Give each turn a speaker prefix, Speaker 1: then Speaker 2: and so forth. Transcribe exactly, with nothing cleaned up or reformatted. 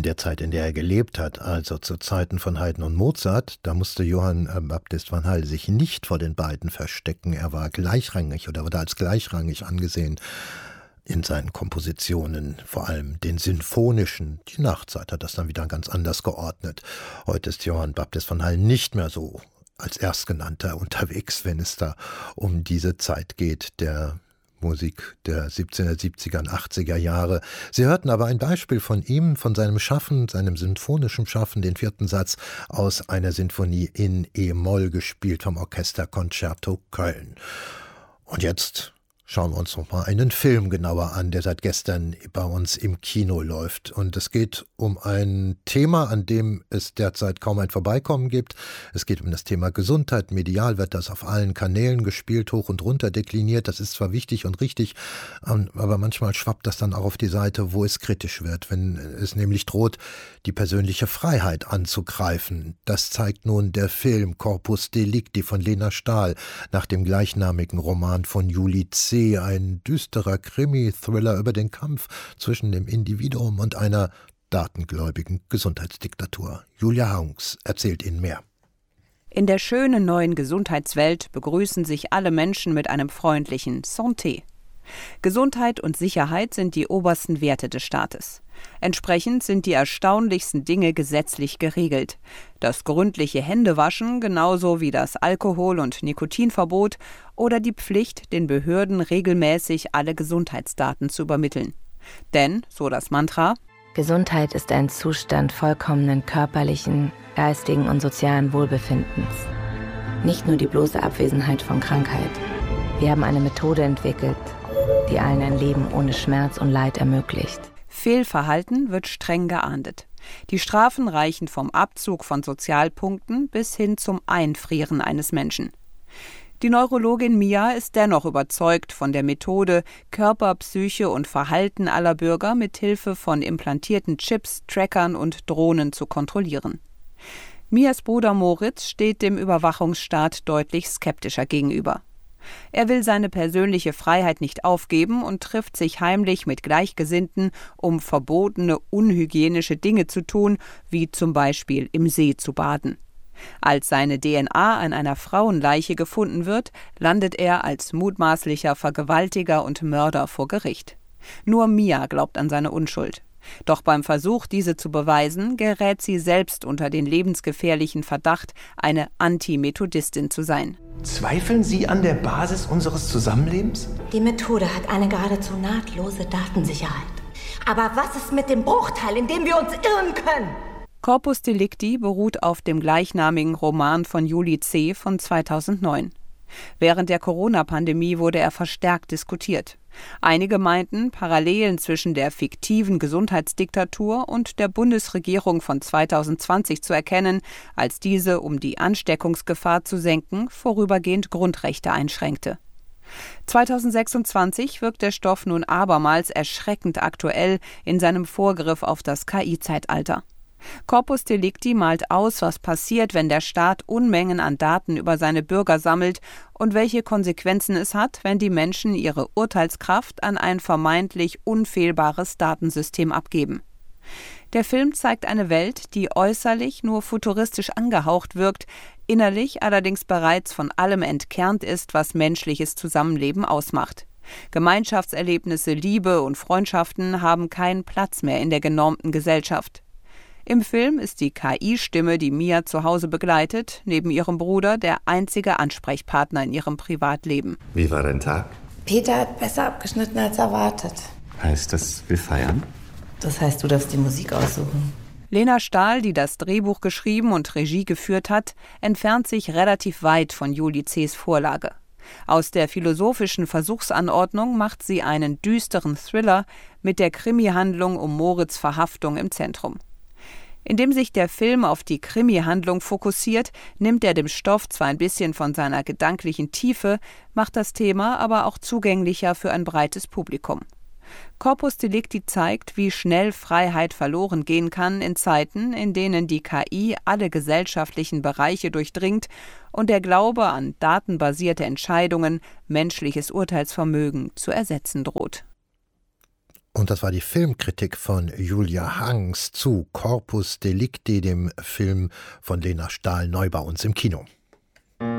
Speaker 1: der Zeit, in der er gelebt hat, also zu Zeiten von Haydn und Mozart, da musste Johann Baptist van Hall sich nicht vor den beiden verstecken. Er war gleichrangig oder wurde als gleichrangig angesehen in seinen Kompositionen, vor allem den sinfonischen. Die Nachtzeit hat das dann wieder ganz anders geordnet. Heute ist Johann Baptist van Hall nicht mehr so als Erstgenannter unterwegs, wenn es da um diese Zeit geht, der Musik der siebzehnhundertsiebziger und achtziger Jahre. Sie hörten aber ein Beispiel von ihm, von seinem Schaffen, seinem sinfonischen Schaffen, den vierten Satz aus einer Sinfonie in E-Moll, gespielt vom Orchester Concerto Köln. Und jetzt schauen wir uns noch mal einen Film genauer an, der seit gestern bei uns im Kino läuft. Und es geht um ein Thema, an dem es derzeit kaum ein Vorbeikommen gibt. Es geht um das Thema Gesundheit. Medial wird das auf allen Kanälen gespielt, hoch und runter dekliniert. Das ist zwar wichtig und richtig, aber manchmal schwappt das dann auch auf die Seite, wo es kritisch wird, wenn es nämlich droht, die persönliche Freiheit anzugreifen. Das zeigt nun der Film Corpus Delicti von Lena Stahl nach dem gleichnamigen Roman von Julie C. Ein düsterer Krimi-Thriller über den Kampf zwischen dem Individuum und einer datengläubigen Gesundheitsdiktatur. Julia Haunks erzählt Ihnen mehr.
Speaker 2: In der schönen neuen Gesundheitswelt begrüßen sich alle Menschen mit einem freundlichen Santé. Gesundheit und Sicherheit sind die obersten Werte des Staates. Entsprechend sind die erstaunlichsten Dinge gesetzlich geregelt. Das gründliche Händewaschen genauso wie das Alkohol- und Nikotinverbot oder die Pflicht, den Behörden regelmäßig alle Gesundheitsdaten zu übermitteln. Denn, so das Mantra,
Speaker 3: Gesundheit ist ein Zustand vollkommenen körperlichen, geistigen und sozialen Wohlbefindens. Nicht nur die bloße Abwesenheit von Krankheit. Wir haben eine Methode entwickelt, die allen ein Leben ohne Schmerz und Leid ermöglicht.
Speaker 2: Fehlverhalten wird streng geahndet. Die Strafen reichen vom Abzug von Sozialpunkten bis hin zum Einfrieren eines Menschen. Die Neurologin Mia ist dennoch überzeugt von der Methode, Körper, Psyche und Verhalten aller Bürger mit Hilfe von implantierten Chips, Trackern und Drohnen zu kontrollieren. Mias Bruder Moritz steht dem Überwachungsstaat deutlich skeptischer gegenüber. Er will seine persönliche Freiheit nicht aufgeben und trifft sich heimlich mit Gleichgesinnten, um verbotene, unhygienische Dinge zu tun, wie zum Beispiel im See zu baden. Als seine D N A an einer Frauenleiche gefunden wird, landet er als mutmaßlicher Vergewaltiger und Mörder vor Gericht. Nur Mia glaubt an seine Unschuld. Doch beim Versuch, diese zu beweisen, gerät sie selbst unter den lebensgefährlichen Verdacht, eine Antimethodistin zu sein.
Speaker 4: Zweifeln Sie an der Basis unseres Zusammenlebens?
Speaker 5: Die Methode hat eine geradezu nahtlose Datensicherheit. Aber was ist mit dem Bruchteil, in dem wir uns irren können?
Speaker 2: Corpus Delicti beruht auf dem gleichnamigen Roman von Julie C. von zweitausendneun. Während der Corona-Pandemie wurde er verstärkt diskutiert. Einige meinten, Parallelen zwischen der fiktiven Gesundheitsdiktatur und der Bundesregierung von zweitausendzwanzig zu erkennen, als diese, um die Ansteckungsgefahr zu senken, vorübergehend Grundrechte einschränkte. zweitausendsechsundzwanzig wirkt der Stoff nun abermals erschreckend aktuell in seinem Vorgriff auf das K I-Zeitalter. Corpus Delicti malt aus, was passiert, wenn der Staat Unmengen an Daten über seine Bürger sammelt und welche Konsequenzen es hat, wenn die Menschen ihre Urteilskraft an ein vermeintlich unfehlbares Datensystem abgeben. Der Film zeigt eine Welt, die äußerlich nur futuristisch angehaucht wirkt, innerlich allerdings bereits von allem entkernt ist, was menschliches Zusammenleben ausmacht. Gemeinschaftserlebnisse, Liebe und Freundschaften haben keinen Platz mehr in der genormten Gesellschaft. Im Film ist die K I-Stimme, die Mia zu Hause begleitet, neben ihrem Bruder der einzige Ansprechpartner in ihrem Privatleben.
Speaker 6: Wie war dein Tag?
Speaker 5: Peter hat besser abgeschnitten als erwartet.
Speaker 6: Heißt das, wir feiern?
Speaker 5: Das heißt, du darfst die Musik aussuchen.
Speaker 2: Lena Stahl, die das Drehbuch geschrieben und Regie geführt hat, entfernt sich relativ weit von Julie C.'s Vorlage. Aus der philosophischen Versuchsanordnung macht sie einen düsteren Thriller mit der Krimi-Handlung um Moritz' Verhaftung im Zentrum. Indem sich der Film auf die Krimi-Handlung fokussiert, nimmt er dem Stoff zwar ein bisschen von seiner gedanklichen Tiefe, macht das Thema aber auch zugänglicher für ein breites Publikum. Corpus Delicti zeigt, wie schnell Freiheit verloren gehen kann in Zeiten, in denen die K I alle gesellschaftlichen Bereiche durchdringt und der Glaube an datenbasierte Entscheidungen menschliches Urteilsvermögen zu ersetzen droht.
Speaker 1: Und das war die Filmkritik von Julia Hanks zu Corpus Delicti, dem Film von Lena Stahl, neu bei uns im Kino.